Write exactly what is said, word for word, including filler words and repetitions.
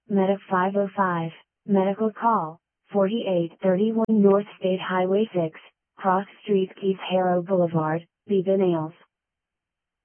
Medic five oh five, medical call, forty-eight thirty-one North State Highway six, Cross Street Keith Harrow Boulevard, Beacon Hills.